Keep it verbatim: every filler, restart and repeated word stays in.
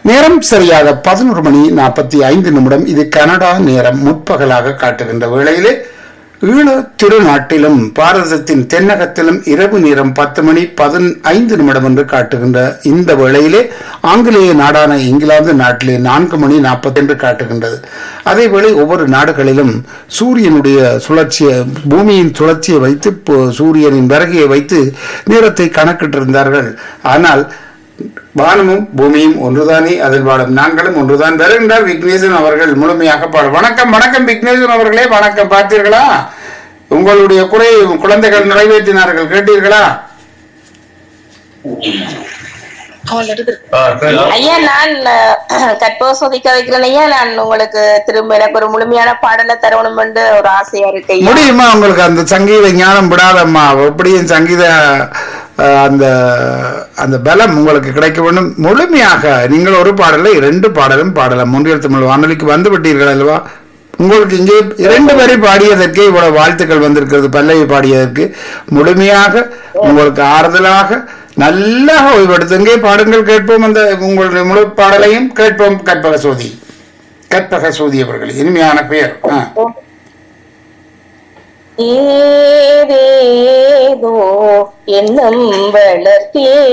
நேரம் சரியாக பதினொரு மணி நாற்பத்தி ஐந்து நிமிடம். இது கனடா நேரம் முற்பகலாக காட்டுகின்ற வேளையிலே ஈழ திருநாட்டிலும் பாரதத்தின் தென்னகத்திலும் இரவு நேரம் பத்து மணி பதினைந்து நிமிடம் என்று காட்டுகின்ற இந்த வேளையிலே ஆங்கிலேய நாடான இங்கிலாந்து நாட்டிலே நான்கு மணி நாற்பது என்று காட்டுகின்றது. அதேவேளை ஒவ்வொரு நாடுகளிலும் சூரியனுடைய சுழற்சியை, பூமியின் சுழற்சியை வைத்து, சூரியனின் வருகையை வைத்து நேரத்தை கணக்கிட்டிருந்தார்கள். ஆனால் வானமும் பூமியும் ஒன்றுதானே, அதில் வாழும் நாங்களும் ஒன்றுதான். வருகின்றார் விக்னேசன் அவர்கள் முழுமையாக பாட. வணக்கம் வணக்கம் விக்னேசன் அவர்களே, வணக்கம். பார்த்தீர்களா? உங்களுடைய குறை குழந்தைகள் நிறைவேற்றினார்கள், கேட்டீர்களா? ஐயா, நான் கற்பக சோதிக்க வைக்கிறேன் ஐயா. நான் உங்களுக்கு திரும்ப எனக்கு ஒரு முழுமையான பாடலை தரணும் என்று ஒரு ஆசையா இருக்கு. முடியுமா உங்களுக்கு? அந்த சங்கீத ஞானம் விடாதம்மா. எப்படியும் சங்கீத அந்த அந்த பலம் உங்களுக்கு கிடைக்க வேண்டும். முழுமையாக நீங்கள் ஒரு பாடலை இரண்டு பாடலும் பாடலாம். முன்னில் தமிழ் வானொலிக்கு வந்து விட்டீர்கள் அல்லவா? உங்களுக்கு இங்கே இரண்டு வரை பாடியதற்கு இவ்வளவு வாழ்த்துக்கள் வந்திருக்கிறது. பல்லவி பாடியதற்கு முழுமையாக உங்களுக்கு ஆறுதலாக நல்லா ஓய்வெடுத்துங்கே பாடுங்கள், கேட்போம். அந்த உங்களுடைய முழு பாடலையும் கேட்போம். கற்பக சோதி, கற்பக சோதி அவர்கள் இனிமையான பெயர். ஏதேதோ எண்ணம் வளர்த்தே